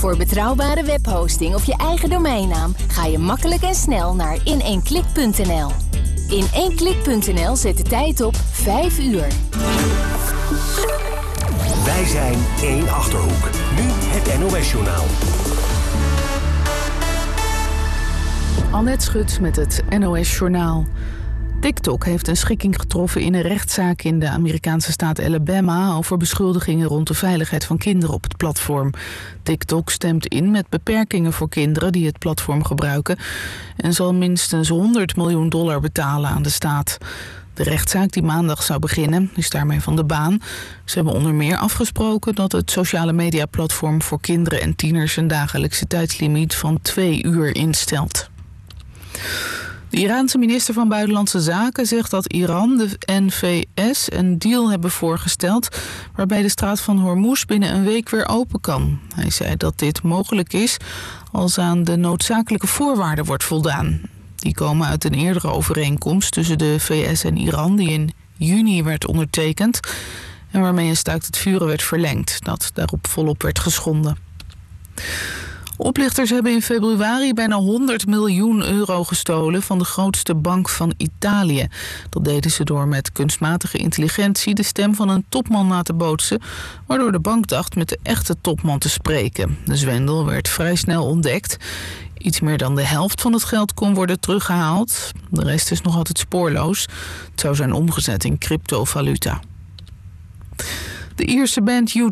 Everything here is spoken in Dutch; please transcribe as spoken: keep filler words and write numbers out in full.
Voor betrouwbare webhosting of je eigen domeinnaam ga je makkelijk en snel naar in één klik punt n l. in één klik punt n l zet de tijd op vijf uur. Wij zijn één Achterhoek. Nu het N O S-journaal. Annette Schut met het N O S-journaal. TikTok heeft een schikking getroffen in een rechtszaak in de Amerikaanse staat Alabama over beschuldigingen rond de veiligheid van kinderen op het platform. TikTok stemt in met beperkingen voor kinderen die het platform gebruiken en zal minstens honderd miljoen dollar betalen aan de staat. De rechtszaak die maandag zou beginnen is daarmee van de baan. Ze hebben onder meer afgesproken dat het sociale mediaplatform voor kinderen en tieners een dagelijkse tijdslimiet van twee uur instelt. De Iraanse minister van Buitenlandse Zaken zegt dat Iran de N V S een deal hebben voorgesteld waarbij de straat van Hormuz binnen een week weer open kan. Hij zei dat dit mogelijk is als aan de noodzakelijke voorwaarden wordt voldaan. Die komen uit een eerdere overeenkomst tussen de V S en Iran die in juni werd ondertekend en waarmee een staakt het vuren werd verlengd, dat daarop volop werd geschonden. Oplichters hebben in februari bijna honderd miljoen euro gestolen van de grootste bank van Italië. Dat deden ze door met kunstmatige intelligentie de stem van een topman na te bootsen, waardoor de bank dacht met de echte topman te spreken. De zwendel werd vrij snel ontdekt. Iets meer dan de helft van het geld kon worden teruggehaald. De rest is nog altijd spoorloos. Het zou zijn omgezet in cryptovaluta. De Ierse band U